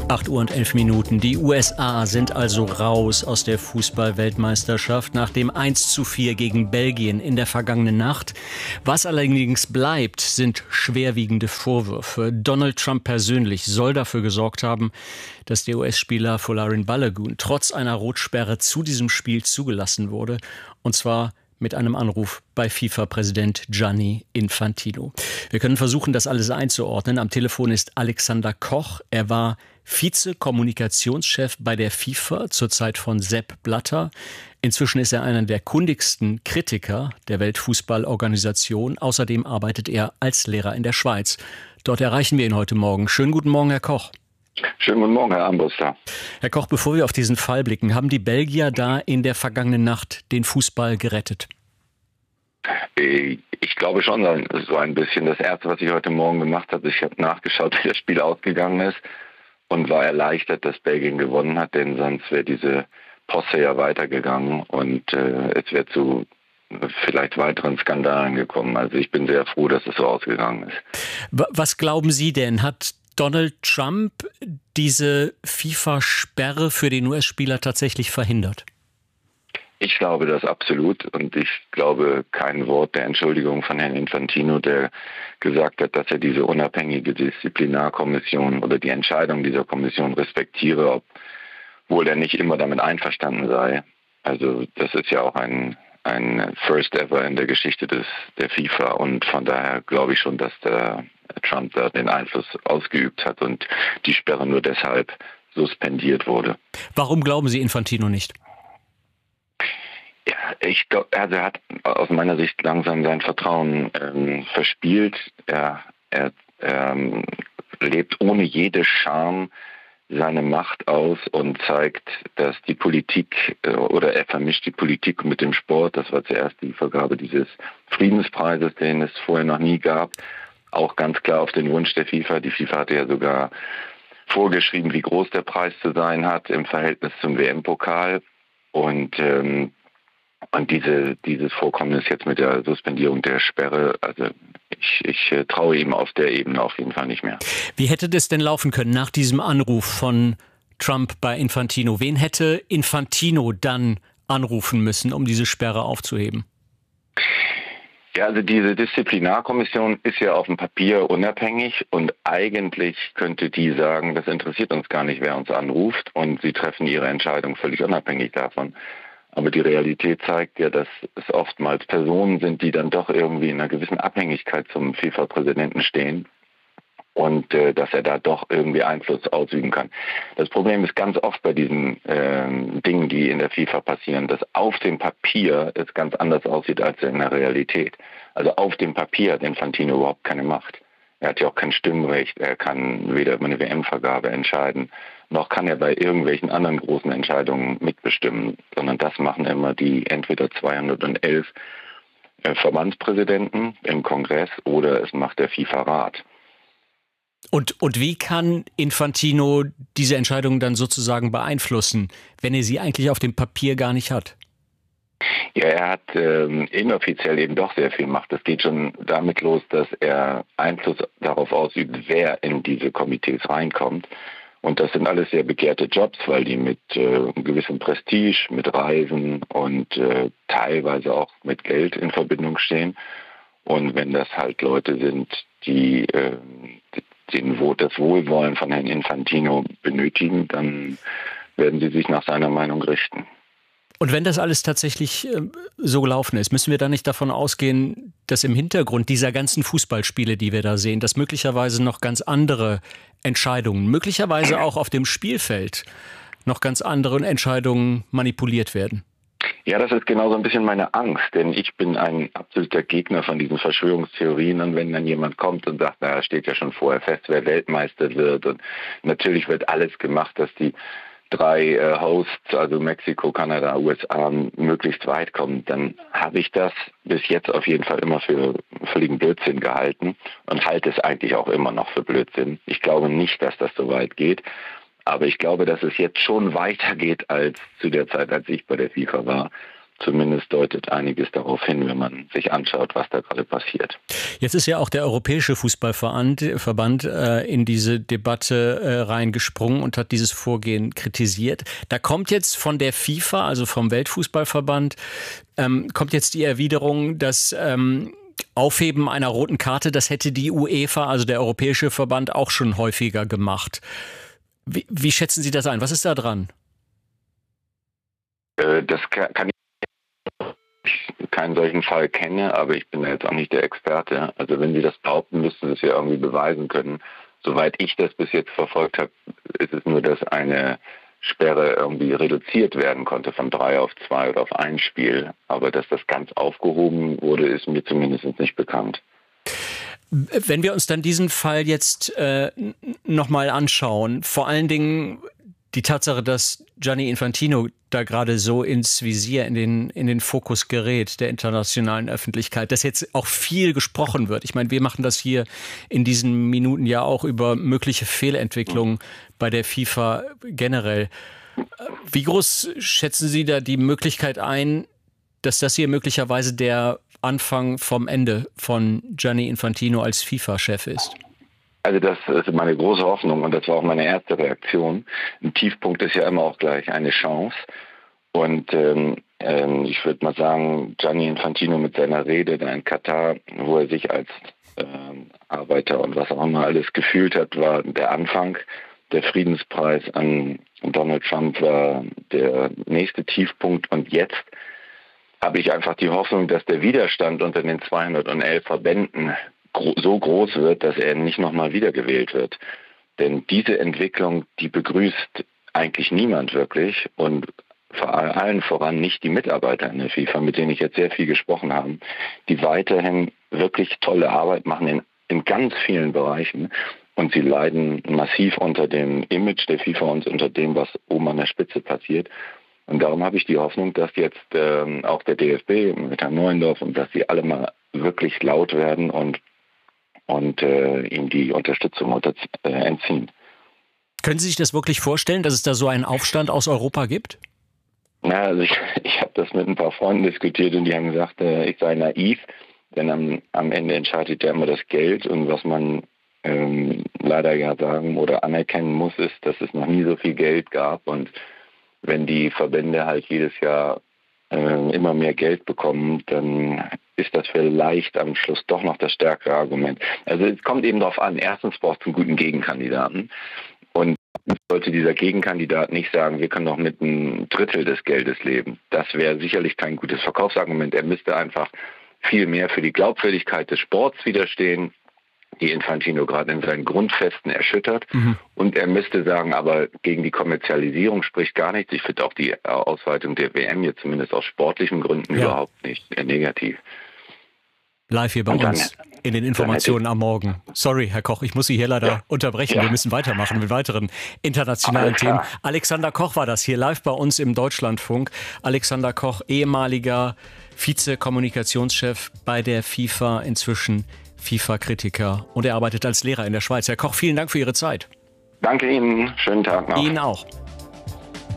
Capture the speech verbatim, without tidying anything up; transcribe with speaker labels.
Speaker 1: acht Uhr und elf Minuten. Die U S A sind also raus aus der Fußball-Weltmeisterschaft nach dem eins zu vier gegen Belgien in der vergangenen Nacht. Was allerdings bleibt, sind schwerwiegende Vorwürfe. Donald Trump persönlich soll dafür gesorgt haben, dass der U S-Spieler Folarin Balogun trotz einer Rotsperre zu diesem Spiel zugelassen wurde. Und zwar mit einem Anruf bei FIFA-Präsident Gianni Infantino. Wir können versuchen, das alles einzuordnen. Am Telefon ist Alexander Koch. Er war Vize-Kommunikationschef bei der FIFA zur Zeit von Sepp Blatter. Inzwischen ist er einer der kundigsten Kritiker der Weltfußballorganisation. Außerdem arbeitet er als Lehrer in der Schweiz. Dort erreichen wir ihn heute Morgen. Schönen guten Morgen, Herr Koch.
Speaker 2: Schönen guten Morgen, Herr Armbruster.
Speaker 1: Herr Koch, bevor wir auf diesen Fall blicken, haben die Belgier da in der vergangenen Nacht den Fußball gerettet?
Speaker 2: Ich glaube schon so ein bisschen. Das Erste, was ich heute Morgen gemacht habe, ich habe nachgeschaut, wie das Spiel ausgegangen ist und war erleichtert, dass Belgien gewonnen hat, denn sonst wäre diese Posse ja weitergegangen und äh, es wäre zu vielleicht weiteren Skandalen gekommen. Also ich bin sehr froh, dass es so ausgegangen ist.
Speaker 1: Was glauben Sie denn? Hat Donald Trump diese FIFA-Sperre für den U S-Spieler tatsächlich verhindert?
Speaker 2: Ich glaube das absolut und ich glaube kein Wort der Entschuldigung von Herrn Infantino, der gesagt hat, dass er diese unabhängige Disziplinarkommission oder die Entscheidung dieser Kommission respektiere, obwohl er nicht immer damit einverstanden sei. Also das ist ja auch ein, ein First Ever in der Geschichte des, der FIFA und von daher glaube ich schon, dass der Trump da den Einfluss ausgeübt hat und die Sperre nur deshalb suspendiert wurde.
Speaker 1: Warum glauben Sie Infantino nicht?
Speaker 2: Ja, ich glaube, also er hat aus meiner Sicht langsam sein Vertrauen ähm, verspielt. Er, er ähm, lebt ohne jede Scham seine Macht aus und zeigt, dass die Politik äh, oder er vermischt die Politik mit dem Sport. Das war zuerst die Vergabe dieses Friedenspreises, den es vorher noch nie gab. Auch ganz klar auf den Wunsch der FIFA. Die FIFA hatte ja sogar vorgeschrieben, wie groß der Preis zu sein hat im Verhältnis zum W M-Pokal. Und ähm, Und diese, dieses Vorkommnis jetzt mit der Suspendierung der Sperre, also ich, ich äh, traue ihm auf der Ebene auf jeden Fall nicht mehr.
Speaker 1: Wie hätte das denn laufen können nach diesem Anruf von Trump bei Infantino? Wen hätte Infantino dann anrufen müssen, um diese Sperre aufzuheben?
Speaker 2: Ja, also diese Disziplinarkommission ist ja auf dem Papier unabhängig und eigentlich könnte die sagen, das interessiert uns gar nicht, wer uns anruft und sie treffen ihre Entscheidung völlig unabhängig davon. Aber die Realität zeigt ja, dass es oftmals Personen sind, die dann doch irgendwie in einer gewissen Abhängigkeit zum FIFA-Präsidenten stehen und äh, dass er da doch irgendwie Einfluss ausüben kann. Das Problem ist ganz oft bei diesen äh, Dingen, die in der FIFA passieren, dass auf dem Papier es ganz anders aussieht als in der Realität. Also auf dem Papier hat Infantino überhaupt keine Macht. Er hat ja auch kein Stimmrecht, er kann weder über eine W M-Vergabe entscheiden, noch kann er bei irgendwelchen anderen großen Entscheidungen mitbestimmen, sondern das machen immer die entweder zweihundertelf äh, Verbandspräsidenten im Kongress oder es macht der FIFA-Rat.
Speaker 1: Und, und wie kann Infantino diese Entscheidung dann sozusagen beeinflussen, wenn er sie eigentlich auf dem Papier gar nicht hat?
Speaker 2: Ja, er hat ähm, inoffiziell eben doch sehr viel Macht. Das geht schon damit los, dass er Einfluss darauf ausübt, wer in diese Komitees reinkommt. Und das sind alles sehr begehrte Jobs, weil die mit äh, gewissem Prestige, mit Reisen und äh, teilweise auch mit Geld in Verbindung stehen. Und wenn das halt Leute sind, die äh, den, das Wohlwollen von Herrn Infantino benötigen, dann werden sie sich nach seiner Meinung richten.
Speaker 1: Und wenn das alles tatsächlich äh, so gelaufen ist, müssen wir da nicht davon ausgehen, dass im Hintergrund dieser ganzen Fußballspiele, die wir da sehen, dass möglicherweise noch ganz andere Entscheidungen, möglicherweise auch auf dem Spielfeld, noch ganz andere Entscheidungen manipuliert werden?
Speaker 2: Ja, das ist genau so ein bisschen meine Angst, denn ich bin ein absoluter Gegner von diesen Verschwörungstheorien. Und wenn dann jemand kommt und sagt, na, steht ja schon vorher fest, wer Weltmeister wird und natürlich wird alles gemacht, dass die drei äh, Hosts, also Mexiko, Kanada, U S A, möglichst weit kommen, dann habe ich das bis jetzt auf jeden Fall immer für völligen Blödsinn gehalten und halte es eigentlich auch immer noch für Blödsinn. Ich glaube nicht, dass das so weit geht, aber ich glaube, dass es jetzt schon weitergeht als zu der Zeit, als ich bei der FIFA war. zumindest deutet einiges darauf hin, wenn man sich anschaut, was da gerade passiert.
Speaker 1: Jetzt ist ja auch der Europäische Fußballverband Verband, äh, in diese Debatte äh, reingesprungen und hat dieses Vorgehen kritisiert. Da kommt jetzt von der FIFA, also vom Weltfußballverband, ähm, kommt jetzt die Erwiderung, dass ähm, Aufheben einer roten Karte, das hätte die UEFA, also der Europäische Verband, auch schon häufiger gemacht. Wie, wie schätzen Sie das ein? Was ist da dran?
Speaker 2: Äh, das kann ich keinen solchen Fall kenne, aber ich bin da jetzt auch nicht der Experte. Also wenn Sie das behaupten, müssten Sie es ja irgendwie beweisen können. Soweit ich das bis jetzt verfolgt habe, ist es nur, dass eine Sperre irgendwie reduziert werden konnte von drei auf zwei oder auf ein Spiel. Aber dass das ganz aufgehoben wurde, ist mir zumindest nicht bekannt.
Speaker 1: Wenn wir uns dann diesen Fall jetzt äh, nochmal anschauen, vor allen Dingen die Tatsache, dass Gianni Infantino da gerade so ins Visier, in den, in den Fokus gerät der internationalen Öffentlichkeit, dass jetzt auch viel gesprochen wird. Ich meine, wir machen das hier in diesen Minuten ja auch über mögliche Fehlentwicklungen bei der FIFA generell. Wie groß schätzen Sie da die Möglichkeit ein, dass das hier möglicherweise der Anfang vom Ende von Gianni Infantino als FIFA-Chef ist?
Speaker 2: Also das ist meine große Hoffnung und das war auch meine erste Reaktion. Ein Tiefpunkt ist ja immer auch gleich eine Chance. Und ähm, ähm, ich würde mal sagen, Gianni Infantino mit seiner Rede da in Katar, wo er sich als ähm, Arbeiter und was auch immer alles gefühlt hat, war der Anfang. Der Friedenspreis an Donald Trump war der nächste Tiefpunkt. Und jetzt habe ich einfach die Hoffnung, dass der Widerstand unter den zweihundertelf Verbänden so groß wird, dass er nicht nochmal wiedergewählt wird. Denn diese Entwicklung, die begrüßt eigentlich niemand wirklich und vor allen voran nicht die Mitarbeiter in der FIFA, mit denen ich jetzt sehr viel gesprochen habe, die weiterhin wirklich tolle Arbeit machen in, in ganz vielen Bereichen und sie leiden massiv unter dem Image der FIFA und unter dem, was oben an der Spitze passiert. Und darum habe ich die Hoffnung, dass jetzt ähm, auch der D F B mit Herrn Neuendorf und dass sie alle mal wirklich laut werden und und äh, ihm die Unterstützung unter, äh, entziehen.
Speaker 1: Können Sie sich das wirklich vorstellen, dass es da so einen Aufstand aus Europa gibt?
Speaker 2: Na, also ich, ich habe das mit ein paar Freunden diskutiert und die haben gesagt, äh, ich sei naiv, denn am, am Ende entscheidet ja immer das Geld und was man ähm, leider ja sagen oder anerkennen muss, ist, dass es noch nie so viel Geld gab und wenn die Verbände halt jedes Jahr äh, immer mehr Geld bekommen, dann ist das vielleicht am Schluss doch noch das stärkere Argument. Also es kommt eben darauf an, erstens braucht es einen guten Gegenkandidaten und sollte dieser Gegenkandidat nicht sagen, wir können doch mit einem Drittel des Geldes leben. Das wäre sicherlich kein gutes Verkaufsargument. Er müsste einfach viel mehr für die Glaubwürdigkeit des Sports widerstehen, die Infantino gerade in seinen Grundfesten erschüttert. Mhm. Und er müsste sagen, aber gegen die Kommerzialisierung spricht gar nichts. Ich finde auch die Ausweitung der W M jetzt zumindest aus sportlichen Gründen ja. überhaupt nicht negativ.
Speaker 1: Live hier bei und uns dann, in den Informationen am Morgen. Sorry, Herr Koch, ich muss Sie hier leider ja. unterbrechen. Ja. Wir müssen weitermachen mit weiteren internationalen Themen. Alexander Koch war das hier live bei uns im Deutschlandfunk. Alexander Koch, ehemaliger Vize-Kommunikationschef bei der FIFA, inzwischen FIFA-Kritiker und er arbeitet als Lehrer in der Schweiz. Herr Koch, vielen Dank für Ihre Zeit.
Speaker 2: Danke Ihnen. Schönen Tag noch.
Speaker 1: Ihnen auch.